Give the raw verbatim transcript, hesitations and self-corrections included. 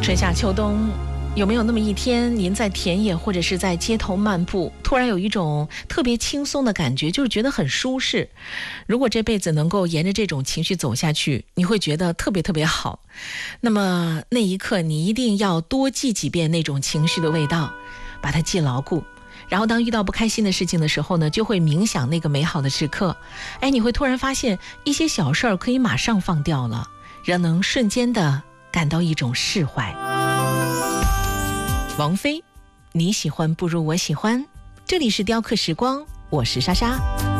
春夏秋冬，有没有那么一天，您在田野或者是在街头漫步，突然有一种特别轻松的感觉，就是觉得很舒适。如果这辈子能够沿着这种情绪走下去，你会觉得特别特别好。那么那一刻，你一定要多记几遍那种情绪的味道，把它记牢固。然后当遇到不开心的事情的时候呢，就会冥想那个美好的时刻。哎，你会突然发现一些小事儿可以马上放掉了，人能瞬间的感到一种释怀。王菲，你喜欢不如我喜欢。这里是雕刻时光，我是莎莎。